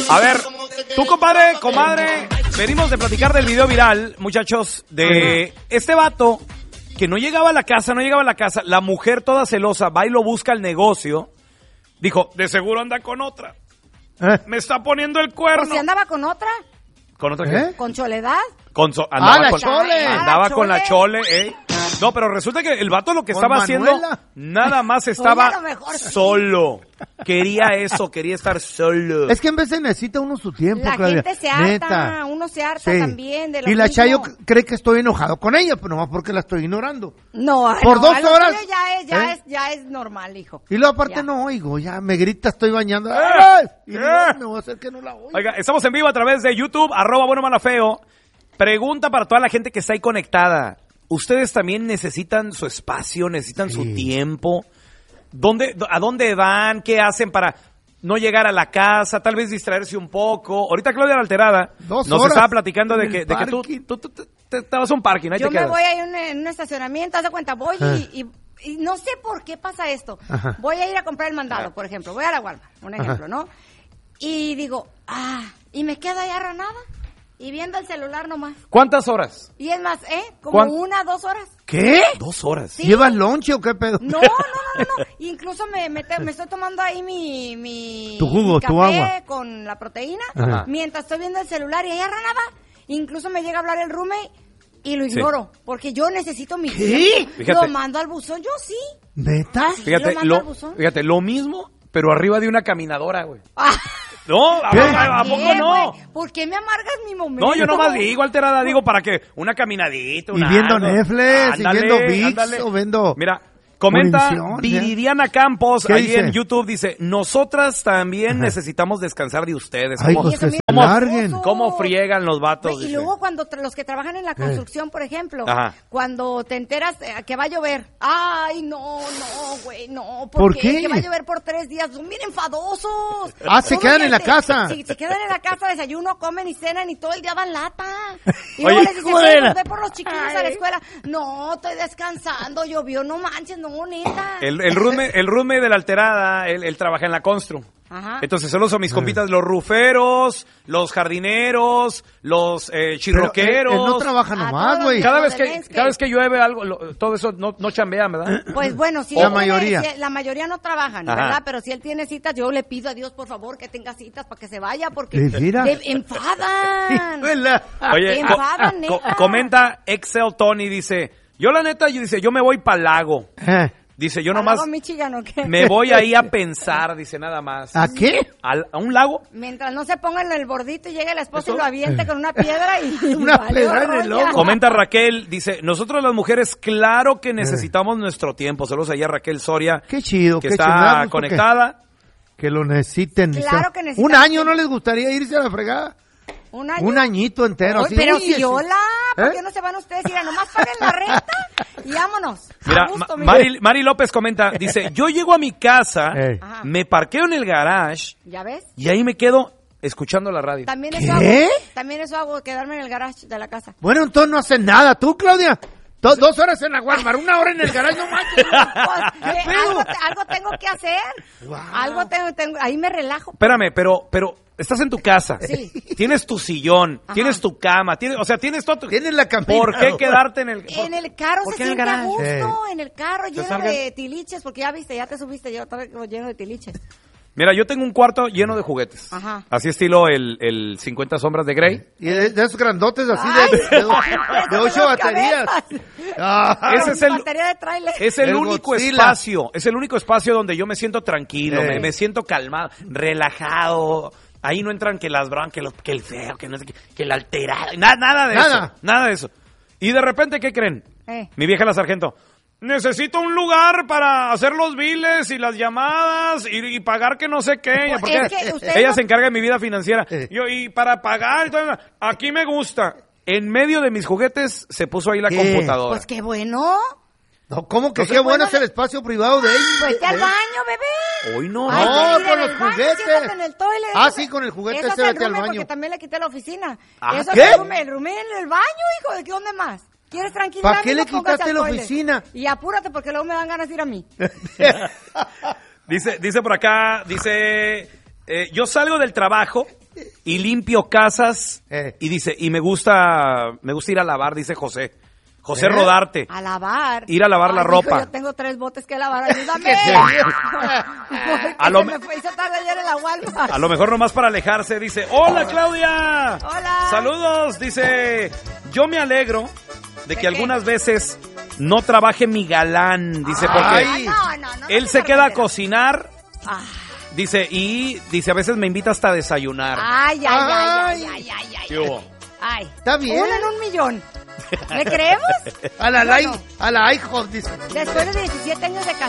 A ver, tú, comadre, venimos de platicar del video viral, muchachos, de este vato que no llegaba a la casa, la mujer toda celosa va y lo busca al negocio, dijo, de seguro anda con otra, me está poniendo el cuerno. ¿Pues si andaba con otra? ¿Con otra qué? ¿Con Soledad? Andaba con la Chole, No, pero resulta que el vato lo que estaba haciendo, nada más estaba solo. Quería estar solo. Es que en vez de necesita uno su tiempo, la Claudia. Gente se harta, uno se harta también de lo Y la mismo. Chayo cree que estoy enojado con ella, pero nomás porque la estoy ignorando. No, por 2 horas. Ya es normal, hijo. Y luego aparte no oigo, ya me grita, estoy bañando. ¡Ay! Y me voy a hacer que no la oigo. Oiga, estamos en vivo a través de YouTube, @buenomalafeo. Pregunta para toda la gente que está ahí conectada. ¿Ustedes también necesitan su espacio, necesitan su tiempo? ¿A dónde van? ¿Qué hacen para no llegar a la casa? Tal vez distraerse un poco. Ahorita Claudia la Alterada nos estaba platicando de que tú te vas a un parking. Ahí yo te quedas. me voy a ir en un estacionamiento, haz de cuenta, voy y no sé por qué pasa esto. Ajá. Voy a ir a comprar el mandado, por ejemplo. Voy a la Walmart, un ejemplo, ¿no? Y digo, y me queda ya ranada. Y viendo el celular nomás. ¿Cuántas horas? Y es más, como 1, 2 horas. ¿Qué? 2 horas. ¿Sí? ¿Llevas lonche o qué pedo? No. Incluso me estoy tomando ahí mi tu jugo, mi café tu agua con la proteína. Ajá. Mientras estoy viendo el celular y ella ranaba. Incluso me llega a hablar el roommate y lo ignoro. Porque yo necesito mi tiempo. Lo mando al buzón, yo sí. ¿Neta? Sí, Fíjate, lo mismo, pero arriba de una caminadora, güey. No, ¿a poco no? Wey? ¿Por qué me amargas mi momento? No, yo nomás digo, Alterada, para que una caminadita, y viendo Netflix, y viendo VIX, o viendo... Mira, comenta Viridiana Campos, ahí dice? En YouTube, dice, nosotras también necesitamos descansar de ustedes. Ay, pues que se larguen. ¿Cómo friegan los vatos? Y luego cuando los que trabajan en la construcción, por ejemplo, cuando te enteras que va a llover, ay, no, güey, no. ¿Por qué? Que va a llover por 3 días, son bien enfadosos. Se quedan en la casa. Sí, se quedan en la casa, desayuno, comen y cenan y todo el día dan lata. Y oye, luego les dicen, ve por los chiquillos a la escuela. No, estoy descansando, llovió, no manches, no, neta. El roommate de la Alterada, él trabaja en la constru. Ajá. Entonces solo son mis compitas, los ruferos, los jardineros, los chirroqueros. Él no trabaja nomás, güey. Cada vez que llueve algo, todo eso no chambean, ¿verdad? Pues bueno, sí. La mayoría. La mayoría no trabajan, ¿verdad? Pero si él tiene citas, yo le pido a Dios, por favor, que tenga citas para que se vaya, porque enfadan. Oye, enfadan, neta. Comenta Excel Tony, dice, yo me voy para el lago. Dice, yo nomás me voy ahí a pensar, dice, nada más. ¿A qué? ¿A un lago? Mientras no se ponga en el bordito y llegue la esposa y lo aviente con una piedra y... una piedra en el ojo. Comenta Raquel, dice, nosotros las mujeres, claro que necesitamos nuestro tiempo. Saludos allá a Raquel Soria. Qué chido, que está conectada. Que lo necesiten. Claro que necesitamos. ¿Un año no les gustaría irse a la fregada? ¿Un año? Un añito entero. Oye, pero si hola, ¿por qué no se van ustedes? Mira, nomás paguen la renta y vámonos. Mira, Mari López comenta, dice, yo llego a mi casa, me parqueo en el garage. ¿Ya ves? Y ahí me quedo escuchando la radio. También eso hago, quedarme en el garage de la casa. Bueno, entonces no hacen nada. ¿Tú, Claudia? 2 horas en la Walmart, 1 hora en el garage, no manches. Algo tengo que hacer. Wow. Algo tengo, ahí me relajo. Espérame, pero estás en tu casa. Sí. Tienes tu sillón, tienes tu cama, tienes todo. Tienes la campina. ¿Por qué quedarte en el carro? Se siente a gusto, en el carro lleno de tiliches, porque ya viste, ya te subiste, yo estaba lleno de tiliches. Mira, yo tengo un cuarto lleno de juguetes. Ajá. Así estilo el 50 sombras de Grey. Y de esos grandotes así de 8 baterías. Ese es batería de tráiler. Es el único espacio. Es el único espacio donde yo me siento tranquilo, me siento calmado, relajado. Ahí no entran que las broncas, que el feo, que no sé, que el alterado. Nada de eso. Nada de eso. Y de repente, ¿qué creen? Mi vieja la sargento. Necesito un lugar para hacer los biles y las llamadas y pagar que no sé qué. Porque ella se encarga de mi vida financiera. Y para pagar, entonces, aquí me gusta. En medio de mis juguetes se puso ahí la computadora. Pues qué bueno. No, ¿cómo que qué bueno es el espacio privado de ellos? Vete al baño, bebé. Hoy no. No, con los juguetes. En el toilet. Sí, con el juguete se vete al baño. Porque también le quité la oficina. Eso ¿qué? El roomé en el baño, hijo. ¿De qué dónde más? ¿Quieres tranquilidad? ¿Para qué le quitaste la oficina? Y apúrate porque luego me dan ganas de ir a mí. Dice por acá, yo salgo del trabajo y limpio casas. Y dice, y me gusta ir a lavar, dice José. José Rodarte. A lavar. Ir a lavar la ropa. Hijo, yo tengo 3 botes que lavar, ayúdame. Me fue esa tarde ayer en la Walmart. A lo mejor nomás para alejarse, dice, hola Claudia. Hola. Saludos, dice, yo me alegro de que algunas veces no trabaje mi galán, dice, porque él se queda a cocinar. Dice, y dice, a veces me invita hasta a desayunar. Ay. Está bien. 1 en 1 millón. ¿Le creemos? A la iPhone, dice. Después de 17 años de casado.